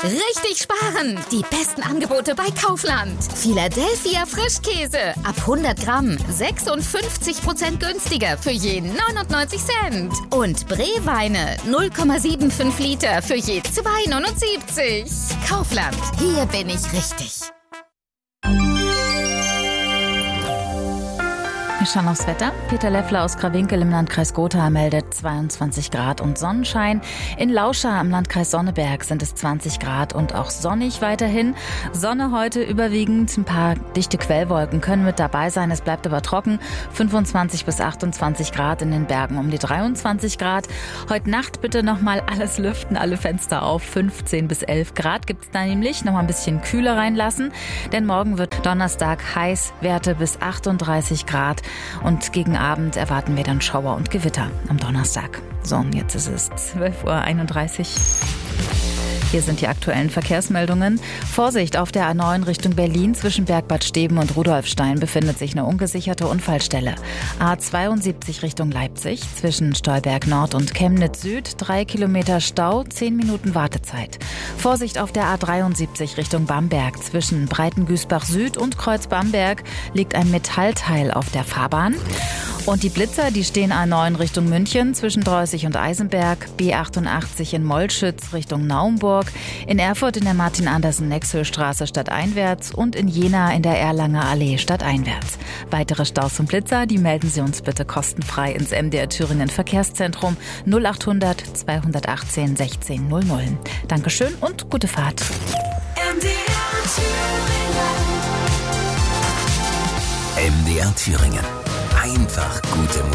Richtig sparen! Die besten Angebote bei Kaufland. Philadelphia Frischkäse. Ab 100 Gramm 56% günstiger für je 99 Cent. Und Bree-Weine 0,75 Liter für je 2,79. Kaufland. Hier bin ich richtig. Wir schauen aufs Wetter. Peter Leffler aus Krawinkel im Landkreis Gotha meldet 22 Grad und Sonnenschein. In Lauscha im Landkreis Sonneberg sind es 20 Grad und auch sonnig weiterhin. Sonne heute überwiegend. Ein paar dichte Quellwolken können mit dabei sein. Es bleibt aber trocken. 25 bis 28 Grad in den Bergen, um die 23 Grad. Heute Nacht bitte nochmal alles lüften, alle Fenster auf. 15 bis 11 Grad gibt es da nämlich. Nochmal ein bisschen kühler reinlassen. Denn morgen wird Donnerstag heiß. Werte bis 38 Grad. Und gegen Abend erwarten wir dann Schauer und Gewitter am Donnerstag. So, und jetzt ist es 12:31 Uhr. Hier sind die aktuellen Verkehrsmeldungen. Vorsicht, auf der A9 Richtung Berlin zwischen Bergbad Steben und Rudolfstein befindet sich eine ungesicherte Unfallstelle. A72 Richtung Leipzig zwischen Stolberg Nord und Chemnitz Süd 3 Kilometer Stau, 10 Minuten Wartezeit. Vorsicht auf der A73 Richtung Bamberg zwischen Breitengüßbach Süd und Kreuz Bamberg liegt ein Metallteil auf der Fahrbahn. Und die Blitzer, die stehen A9 Richtung München zwischen Dreußig und Eisenberg, B88 in Mollschütz Richtung Naumburg, in Erfurt in der Martin-Andersen-Nexhöhl-Straße stadteinwärts und in Jena in der Erlanger Allee stadteinwärts. Weitere Staus und Blitzer, die melden Sie uns bitte kostenfrei ins MDR Thüringen Verkehrszentrum 0800 218 1600. Dankeschön und gute Fahrt. MDR Thüringen. Einfach gute Musik.